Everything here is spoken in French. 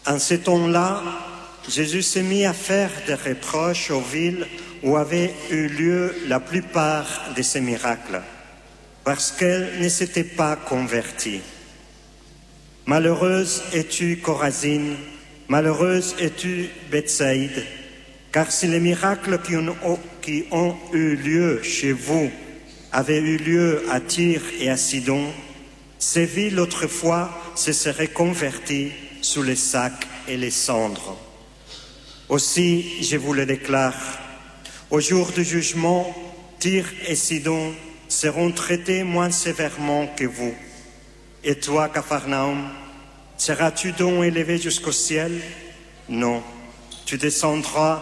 En ce temps-là, Jésus s'est mis à faire des reproches aux villes où avaient eu lieu la plupart de ces miracles, parce qu'elles ne s'étaient pas converties. Malheureuse es-tu, Chorazine, malheureuse es-tu, Bethsaïde, car si les miracles qui ont eu lieu chez vous avaient eu lieu à Tyr et à Sidon, ces villes autrefois se seraient converties sous les sacs et les cendres. Aussi, je vous le déclare, au jour du jugement, Tyr et Sidon seront traités moins sévèrement que vous. Et toi, Capharnaüm, seras-tu donc élevé jusqu'au ciel? Non, tu descendras